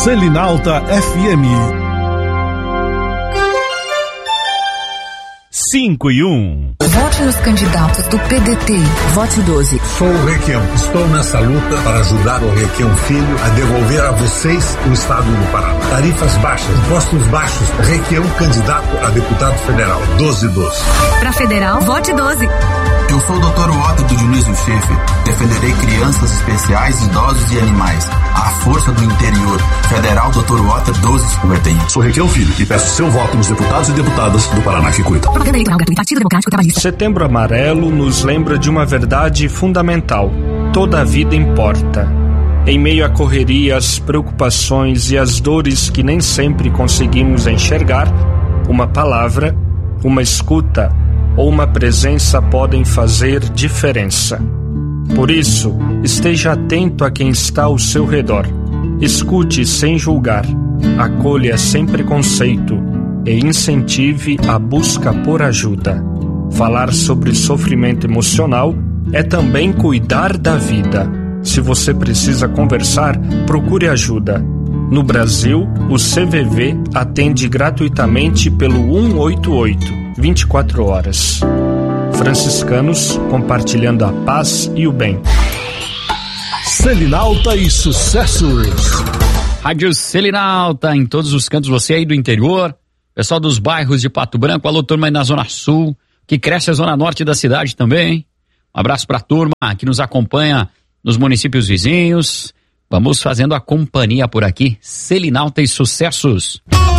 Selinalta FM 5-1. Vote nos candidatos do PDT. Vote 12. Sou o Requião. Estou nessa luta para ajudar o Requião Filho a devolver a vocês o estado do Paraná. Tarifas baixas, impostos baixos. Requião candidato a deputado federal. 1212. Para federal, vote 12. Eu sou o Dr. Otto do Dionísio Schaefer. Defenderei crianças especiais, idosos e animais. A força do interior. Federal Dr. Otto 1251. Sou Requião Filho e peço seu voto nos deputados e deputadas do Paraná que cuida. Setembro Amarelo nos lembra de uma verdade fundamental. Toda a vida importa. Em meio à correria, às preocupações e às dores que nem sempre conseguimos enxergar, uma palavra, uma escuta ou uma presença podem fazer diferença. Por isso, esteja atento a quem está ao seu redor. Escute sem julgar, acolha sem preconceito e incentive a busca por ajuda. Falar sobre sofrimento emocional é também cuidar da vida. Se você precisa conversar, procure ajuda. No Brasil, o CVV atende gratuitamente pelo 188, 24 horas. Franciscanos compartilhando a paz e o bem. Selinalta e sucessos. Rádio Selinalta em todos os cantos, você aí do interior, pessoal dos bairros de Pato Branco, alô turma aí na Zona Sul, que cresce a Zona Norte da cidade também. Um abraço pra turma que nos acompanha nos municípios vizinhos. Vamos fazendo a companhia por aqui. Selinalta e sucessos.